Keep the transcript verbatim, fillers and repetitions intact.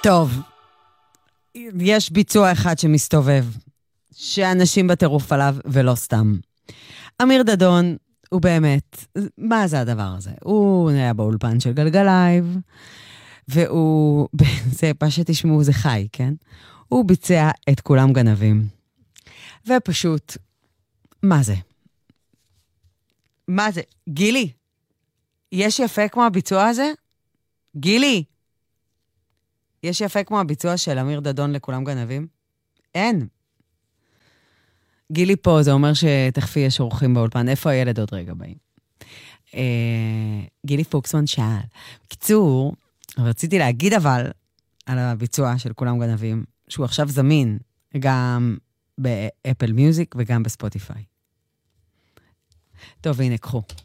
טוב, יש ביצוע אחד שמסתובב, שאנשים בטירוף עליו ולא סתם. אמיר דדון, הוא באמת, מה זה הדבר הזה? הוא היה באולפן של גלגלייב, והוא, זה מה שתשמעו, זה חי, כן? הוא ביצע את כולם גנבים. ופשוט, מה זה? מה זה? גילי, יש יפה כמו הביצוע הזה? גילי, יש יפה כמו הביצוע של אמיר דדון לכולם גנבים? אין. גילי פה, זה אומר שתכפי יש אורחים באולפן. איפה הילד עוד רגע באים? אה, גילי פוקסמן שאל. בקיצור, רציתי להגיד אבל על הביצוע של כולם גנבים, שהוא עכשיו זמין גם באפל מיוזיק וגם בספוטיפיי. טוב, הנה, קחו.